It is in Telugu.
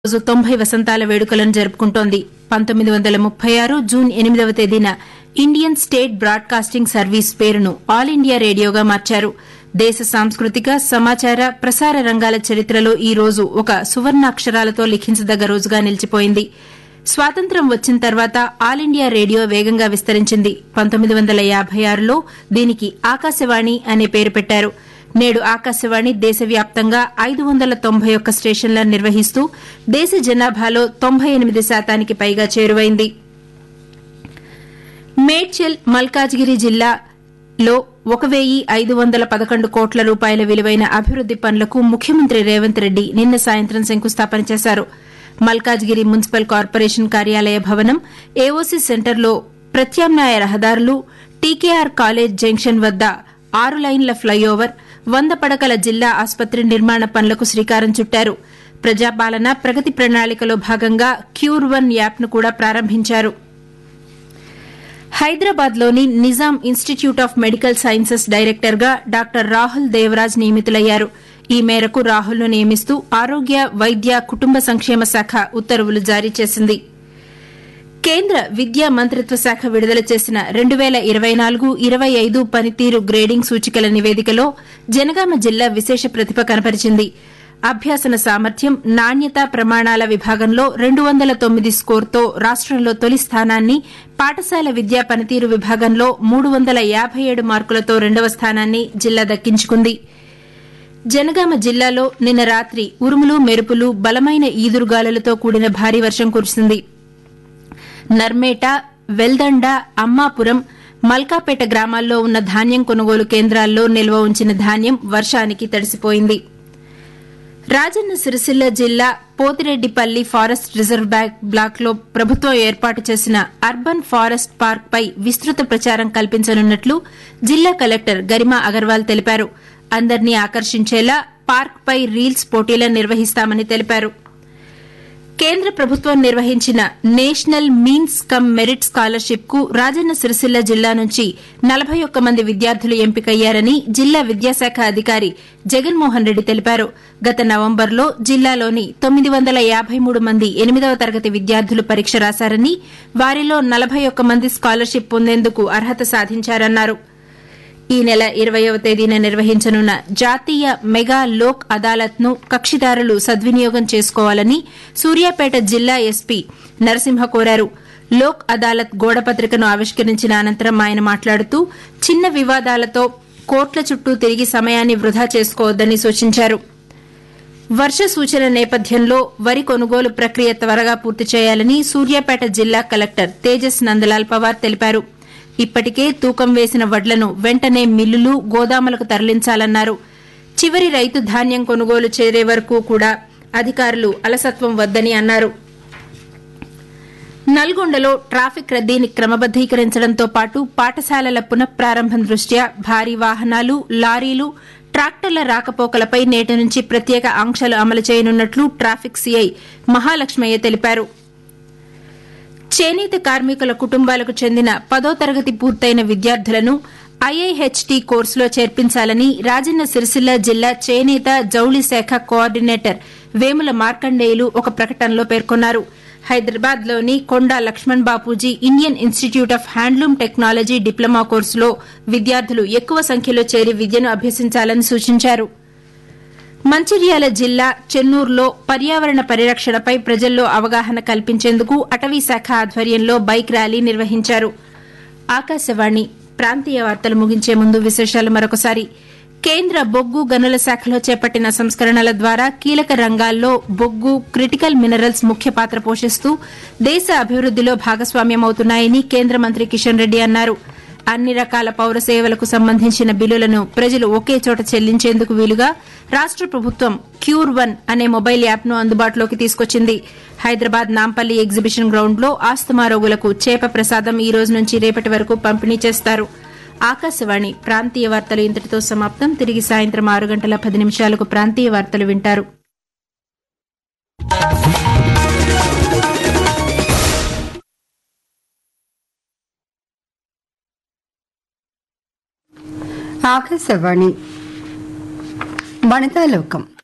రోజు 90 వసంతాల వేడుకలను జరుపుకుంటోంది. 1936 జూన్ 8వ తేదీన ఇండియన్ స్టేట్ బ్రాడ్కాస్టింగ్ సర్వీస్ పేరును ఆల్ ఇండియా రేడియోగా మార్చారు. దేశ సాంస్కృతిక, సమాచార, ప్రసార రంగాల చరిత్రలో ఈ రోజు ఒక సువర్ణాక్షరాలతో లిఖించదగ్గ రోజుగా నిలిచిపోయింది. స్వాతంత్ర్యం వచ్చిన తర్వాత ఆల్ ఇండియా రేడియో వేగంగా విస్తరించింది. 1956లో దీనికి ఆకాశవాణి అనే పేరు పెట్టారు. నేడు ఆకాశవాణి దేశవ్యాప్తంగా 591 స్టేషన్లను నిర్వహిస్తూ దేశ జనాభాలో 98% పైగా చేరువైంది. మేడ్చల్, మల్కాజిగిరి జిల్లాలో 1,511 కోట్ల రూపాయల విలువైన అభివృద్ది పనులకు ముఖ్యమంత్రి రేవంత్ రెడ్డి నిన్న సాయంత్రం శంకుస్థాపన చేశారు. మల్కాజిగిరి మున్సిపల్ కార్పొరేషన్ కార్యాలయ భవనం, ఏఓసీ సెంటర్లో ప్రత్యామ్నాయ రహదారులు, టీకేఆర్ కాలేజ్ జంక్షన్ వద్ద 6 లైన్ల ఫ్లైఓవర్, 100 పడకల జిల్లా ఆసుపత్రి నిర్మాణ పనులకు శ్రీకారం చుట్టారు. ప్రజాపాలన ప్రగతి ప్రణాళికలో భాగంగా క్యూర్1 యాప్ను కూడా ప్రారంభించారు. హైదరాబాద్లోని Nizam institute of medical sciences డైరెక్టర్గా డాక్టర్ రాహుల్ దేవరాజ్ నియమితులయ్యారు. ఈ మేరకు రాహుల్ను నియమిస్తూ ఆరోగ్య, వైద్య, కుటుంబ సంక్షేమ శాఖ ఉత్తర్వులు జారీ చేసింది. కేంద్ర విద్యా మంత్రిత్వ శాఖ విడుదల చేసిన 2024-25 పనితీరు గ్రేడింగ్ సూచికల నివేదికలో జనగామ జిల్లా విశేష ప్రతిభ కనపరిచింది. అభ్యాసన సామర్థ్యం, నాణ్యత ప్రమాణాల విభాగంలో 209 స్కోరుతో రాష్టంలో తొలి స్థానాన్ని, పాఠశాల విద్యా పనితీరు విభాగంలో 357 మార్కులతో రెండవ స్థానాన్ని జిల్లా దక్కించుకుంది. జనగామ జిల్లాలో నిన్న రాత్రి ఉరుములు, మెరుపులు, బలమైన ఈదురుగాలులతో కూడిన భారీ వర్షం కురిసింది. నర్మేట, వెల్దండ, అమ్మాపురం, మల్కాపేట గ్రామాల్లో ఉన్న ధాన్యం కొనుగోలు కేంద్రాల్లో నిల్వ ఉంచిన ధాన్యం వర్షానికి తడిసిపోయింది. రాజన్న సిరిసిల్ల జిల్లా పోతిరెడ్డిపల్లి ఫారెస్ట్ రిజర్వ్ బ్లాక్లో ప్రభుత్వం ఏర్పాటు చేసిన అర్బన్ ఫారెస్ట్ పార్క్ పై విస్తృత ప్రచారం కల్పించనున్నట్లు జిల్లా కలెక్టర్ గరిమా అగర్వాల్ తెలిపారు. అందరినీ ఆకర్షించేలా పార్క్ పై రీల్స్ పోటీలను నిర్వహిస్తామని తెలిపారు. కేంద్ర ప్రభుత్వం నిర్వహించిన national means come merit scholarship కు రాజన్న సిరిసిల్ల జిల్లా నుంచి 41 మంది విద్యార్థులు ఎంపికయ్యారని జిల్లా విద్యాశాఖ అధికారి జగన్మోహన్ రెడ్డి తెలిపారు. గత నవంబర్లో జిల్లాలోని 953 మంది 8వ తరగతి విద్యార్థులు పరీక్ష రాశారని, వారిలో 41 మంది స్కాలర్షిప్ పొందేందుకు అర్హత సాధించారన్నారు. ఈ నెల 20వ తేదీన నిర్వహించనున్న జాతీయ మెగా లోక్ అదాలత్ ను కక్షిదారులు సద్వినియోగం చేసుకోవాలని సూర్యాపేట జిల్లా ఎస్పీ నరసింహ కోరారు. లోక్ అదాలత్ గోడపత్రికను ఆవిష్కరించిన అనంతరం ఆయన మాట్లాడుతూ చిన్న వివాదాలతో కోర్టుల చుట్టూ తిరిగి సమయాన్ని వృధా చేసుకోవద్దని సూచించారు. వర్ష సూచన నేపథ్యంలో వరి కొనుగోలు ప్రక్రియ త్వరగా పూర్తి చేయాలని సూర్యాపేట జిల్లా కలెక్టర్ తేజస్ నందలాల్ పవార్ తెలిపారు. ఇప్పటికే తూకం వేసిన వడ్లను వెంటనే మిల్లులు, గోదాములకు తరలించాలన్నారు. చివరి రైతు ధాన్యం కొనుగోలు చేరే వరకు కూడా అధికారులు అలసత్వం వద్దని అన్నారు. నల్గొండలో ట్రాఫిక్ రద్దీని క్రమబద్దీకరించడంతో పాటు పాఠశాలల పునఃప్రారంభం దృష్ట్యా భారీ వాహనాలు, లారీలు, ట్రాక్టర్ల రాకపోకలపై నేటి నుంచి ప్రత్యేక ఆంక్షలు అమలు చేయనున్నట్లు ట్రాఫిక్ సీఐ మహాలక్ష్మయ్య తెలిపారు. చేనేత కార్మికుల కుటుంబాలకు చెందిన 10వ తరగతి పూర్తయిన విద్యార్థులను ఐఐహెచ్టీ కోర్సులో చేర్పించాలని రాజన్న సిరిసిల్ల జిల్లా చేనేత, జౌళి శాఖ కోఆర్డినేటర్ వేముల మార్కండేయులు ఒక ప్రకటనలో పేర్కొన్నారు. హైదరాబాద్లోని కొండా Laxman Bapuji Indian institute of handloom technology diploma కోర్సులో విద్యార్థులు ఎక్కువ సంఖ్యలో చేరి విద్యను అభ్యసించాలని సూచించారు. మంచిర్యాల జిల్లా చెన్నూరులో పర్యావరణ పరిరక్షణపై ప్రజల్లో అవగాహన కల్పించేందుకు అటవీశాఖ ఆధ్వర్యంలో బైక్ ర్యాలీ నిర్వహించారు. ఆకాశవాణి ప్రాంతీయ వార్తలు ముగించే ముందు విశేషాలు మరొకసారి. కేంద్ర బొగ్గు గనుల శాఖలో చేపట్టిన సంస్కరణల ద్వారా కీలక రంగాల్లో బొగ్గు, క్రిటికల్ మినరల్స్ ముఖ్య పాత్ర పోషిస్తూ దేశ అభివృద్దిలో భాగస్వామ్యమవుతున్నాయని కేంద్ర మంత్రి కిషన్ రెడ్డి అన్నారు. అన్ని రకాల పౌర సేవలకు సంబంధించిన బిల్లులను ప్రజలు ఒకే చోట చెల్లించేందుకు వీలుగా రాష్ట ప్రభుత్వం క్యూర్1 అనే మొబైల్ యాప్ను అందుబాటులోకి తీసుకొచ్చింది. హైదరాబాద్ నాంపల్లి ఎగ్జిబిషన్ గ్రౌండ్లో ఆస్తమా రోగులకు చేప ప్రసాదం ఈ రోజు నుంచి రేపటి వరకు పంపిణీ చేస్తారు. ఆకాశవాణి ప్రాంతీయ వార్తలు ఇంతటితో సమాప్తం. తిరిగి సాయంత్రం 6:10 ప్రాంతీయ వార్తలు వింటారు. ఆకాశవాణి వనితాలోకం